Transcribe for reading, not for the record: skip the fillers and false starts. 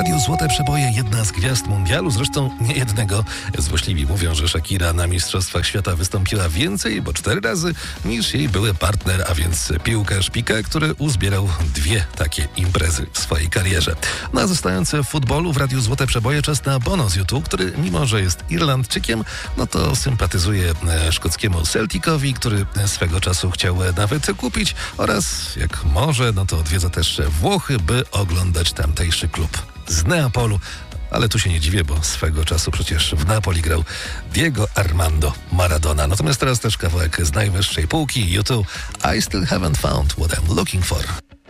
Radiu Złote Przeboje jedna z gwiazd mundialu, zresztą nie jednego. Złośliwi mówią, że Shakira na Mistrzostwach Świata wystąpiła więcej, bo 4 razy, niż jej były partner, a więc piłkarz Piqué, który uzbierał 2 takie imprezy w swojej karierze. No a zostając w futbolu, w Radiu Złote Przeboje czas na Bono z U2, który mimo, że jest Irlandczykiem, no to sympatyzuje szkockiemu Celticowi, który swego czasu chciał nawet kupić oraz jak może, no to odwiedza też Włochy, by oglądać tamtejszy klub z Neapolu. Ale tu się nie dziwię, bo swego czasu przecież w Napoli grał Diego Armando Maradona. Natomiast teraz też kawałek z najwyższej półki, U2, I Still Haven't Found What I'm Looking For.